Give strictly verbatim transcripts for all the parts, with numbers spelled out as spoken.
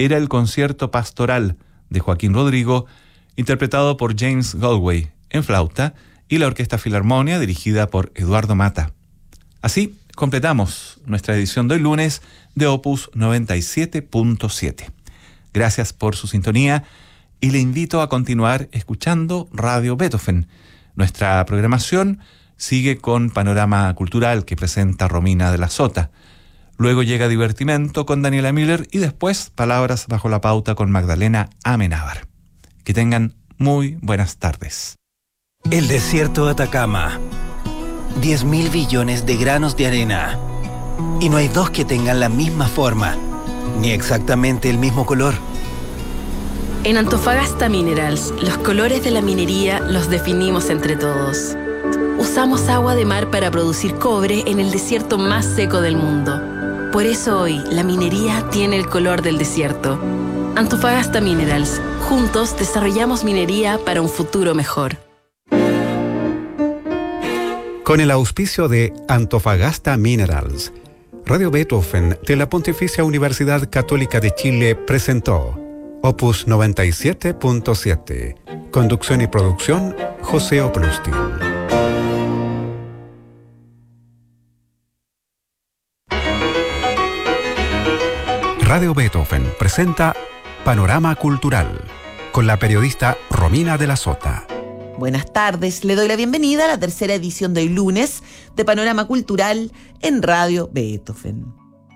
era el concierto pastoral de Joaquín Rodrigo, interpretado por James Galway en flauta, y la Orquesta Filarmonia, dirigida por Eduardo Mata. Así completamos nuestra edición de hoy lunes de Opus noventa y siete punto siete. Gracias por su sintonía y le invito a continuar escuchando Radio Beethoven. Nuestra programación sigue con Panorama Cultural que presenta Romina de la Sota. Luego llega Divertimento con Daniela Miller y después Palabras bajo la pauta con Magdalena Amenábar. Que tengan muy buenas tardes. El desierto de Atacama. diez mil billones de granos de arena. Y no hay dos que tengan la misma forma, ni exactamente el mismo color. En Antofagasta Minerals, los colores de la minería los definimos entre todos. Usamos agua de mar para producir cobre en el desierto más seco del mundo. Por eso hoy, la minería tiene el color del desierto. Antofagasta Minerals. Juntos desarrollamos minería para un futuro mejor. Con el auspicio de Antofagasta Minerals, Radio Beethoven de la Pontificia Universidad Católica de Chile presentó Opus noventa y siete punto siete. Conducción y producción, José Oprustin. Radio Beethoven presenta Panorama Cultural con la periodista Romina de la Sota. Buenas tardes, le doy la bienvenida a la tercera edición de hoy lunes de Panorama Cultural en Radio Beethoven.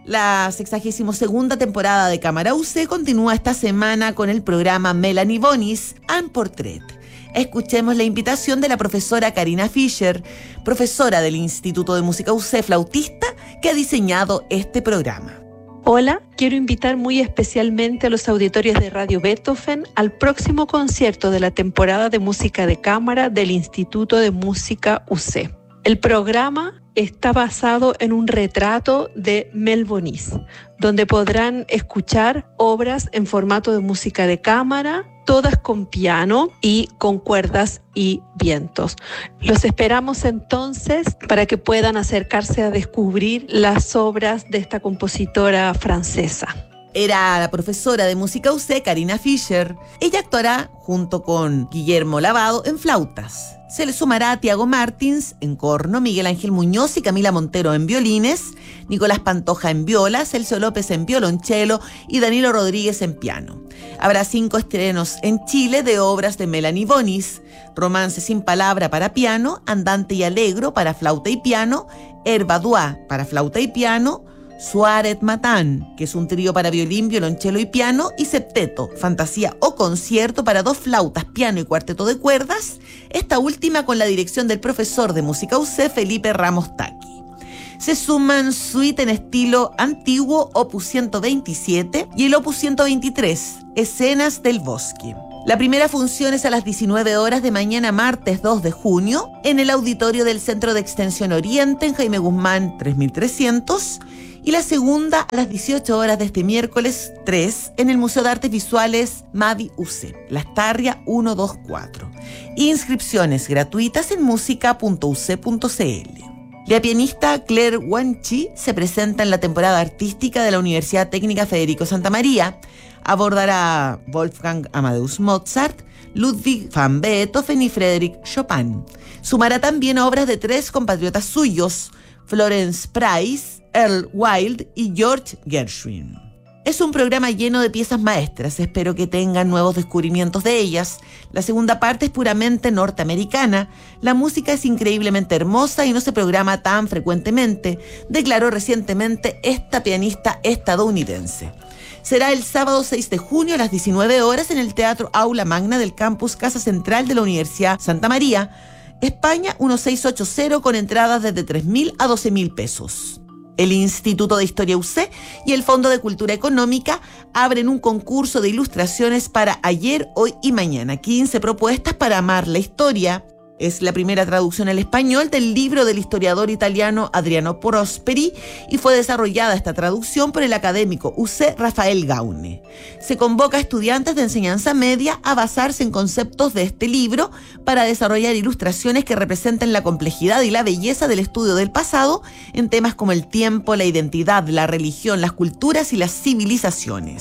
La sexagésima segunda temporada de Cámara U C continúa esta semana con el programa Melanie Bonis en Portrait. Escuchemos la invitación de la profesora Karina Fischer, profesora del Instituto de Música U C, flautista, que ha diseñado este programa. Hola, quiero invitar muy especialmente a los auditorios de Radio Beethoven al próximo concierto de la temporada de música de cámara del Instituto de Música U C. El programa está basado en un retrato de Mel Bonis, donde podrán escuchar obras en formato de música de cámara, todas con piano y con cuerdas y vientos. Los esperamos entonces para que puedan acercarse a descubrir las obras de esta compositora francesa. Era la profesora de música U C, Karina Fischer. Ella actuará junto con Guillermo Lavado en flautas. Se le sumará a Tiago Martins en corno, Miguel Ángel Muñoz y Camila Montero en violines, Nicolás Pantoja en viola, Celso López en violonchelo y Danilo Rodríguez en piano. Habrá cinco estrenos en Chile de obras de Melanie Bonis: Romance sin palabra para piano, Andante y Alegro para flauta y piano, Herbadois para flauta y piano, Suaret Matán, que es un trío para violín, violonchelo y piano, y Septeto, fantasía o concierto para dos flautas, piano y cuarteto de cuerdas, esta última con la dirección del profesor de música U C, Felipe Ramos Taqui. Se suman suite en estilo antiguo, opus ciento veintisiete, y el opus ciento veintitrés, Escenas del Bosque. La primera función es a las diecinueve horas de mañana martes dos de junio, en el auditorio del Centro de Extensión Oriente, en Jaime Guzmán tres mil trescientos, y la segunda a las dieciocho horas de este miércoles tres en el Museo de Artes Visuales Mavi U C, Las Tarrias ciento veinticuatro. Inscripciones gratuitas en música punto u c punto c l. La pianista Claire Wanchi se presenta en la temporada artística de la Universidad Técnica Federico Santa María. Abordará Wolfgang Amadeus Mozart, Ludwig van Beethoven y Frédéric Chopin. Sumará también obras de tres compatriotas suyos, Florence Price, Earl Wild y George Gershwin. Es un programa lleno de piezas maestras, espero que tengan nuevos descubrimientos de ellas. La segunda parte es puramente norteamericana, la música es increíblemente hermosa y no se programa tan frecuentemente, declaró recientemente esta pianista estadounidense. Será el sábado seis de junio a las diecinueve horas en el Teatro Aula Magna del campus Casa Central de la Universidad Santa María, España dieciséis ochenta, con entradas desde tres mil a doce mil pesos. El Instituto de Historia U C y el Fondo de Cultura Económica abren un concurso de ilustraciones para ayer, hoy y mañana. quince propuestas para amar la historia. Es la primera traducción al español del libro del historiador italiano Adriano Prosperi y fue desarrollada esta traducción por el académico U C Rafael Gaune. Se convoca a estudiantes de enseñanza media a basarse en conceptos de este libro para desarrollar ilustraciones que representen la complejidad y la belleza del estudio del pasado en temas como el tiempo, la identidad, la religión, las culturas y las civilizaciones.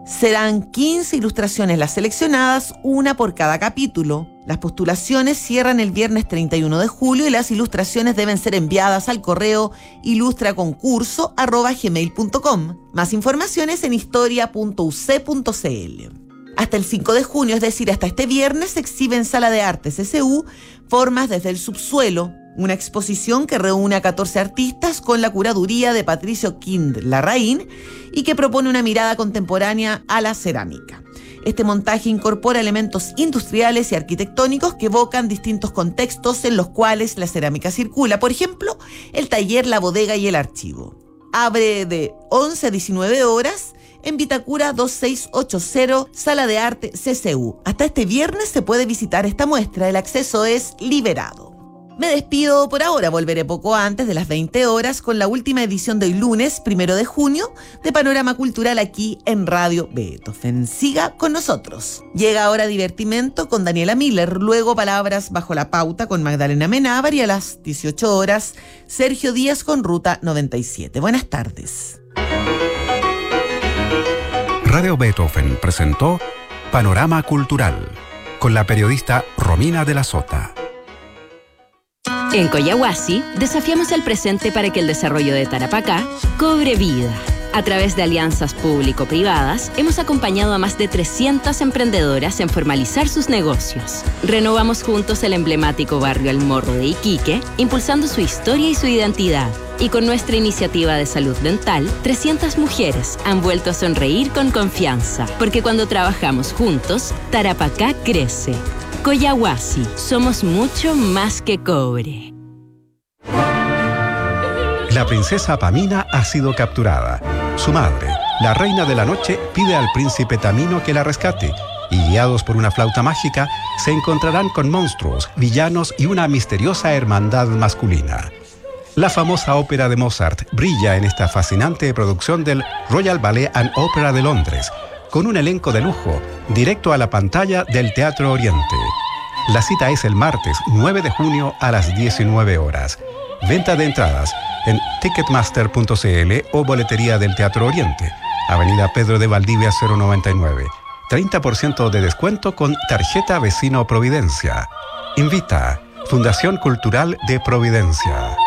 Serán quince ilustraciones las seleccionadas, una por cada capítulo. Las postulaciones cierran el viernes treinta y uno de julio y las ilustraciones deben ser enviadas al correo ilustraconcurso arroba gmail punto com. Más informaciones en historia punto u c punto c l. Hasta el cinco de junio, es decir, hasta este viernes, se exhibe en Sala de Arte C C U Formas desde el subsuelo, una exposición que reúne a catorce artistas con la curaduría de Patricio Kind Larraín y que propone una mirada contemporánea a la cerámica. Este montaje incorpora elementos industriales y arquitectónicos que evocan distintos contextos en los cuales la cerámica circula. Por ejemplo, el taller, la bodega y el archivo. Abre de once a diecinueve horas en Vitacura dos seis ocho cero, Sala de Arte C C U. Hasta este viernes se puede visitar esta muestra. El acceso es liberado. Me despido por ahora, volveré poco antes de las veinte horas con la última edición de hoy lunes, primero de junio, de Panorama Cultural aquí en Radio Beethoven. Siga con nosotros. Llega ahora Divertimento con Daniela Miller, luego Palabras bajo la pauta con Magdalena Menábar y a las dieciocho horas Sergio Díaz con Ruta noventa y siete. Buenas tardes. Radio Beethoven presentó Panorama Cultural con la periodista Romina de la Sota. En Coyahuasi, desafiamos el presente para que el desarrollo de Tarapacá cobre vida. A través de alianzas público-privadas, hemos acompañado a más de trescientas emprendedoras en formalizar sus negocios. Renovamos juntos el emblemático barrio El Morro de Iquique, impulsando su historia y su identidad. Y con nuestra iniciativa de salud dental, trescientas mujeres han vuelto a sonreír con confianza. Porque cuando trabajamos juntos, Tarapacá crece. Coyahuasi, somos mucho más que cobre. La princesa Pamina ha sido capturada. Su madre, la reina de la noche, pide al príncipe Tamino que la rescate y, guiados por una flauta mágica, se encontrarán con monstruos, villanos y una misteriosa hermandad masculina. La famosa ópera de Mozart brilla en esta fascinante producción del Royal Ballet and Opera de Londres, con un elenco de lujo, directo a la pantalla del Teatro Oriente. La cita es el martes nueve de junio a las diecinueve horas. Venta de entradas en ticketmaster punto c l o boletería del Teatro Oriente, Avenida Pedro de Valdivia cero noventa y nueve. treinta por ciento de descuento con tarjeta Vecino Providencia. Invita Fundación Cultural de Providencia.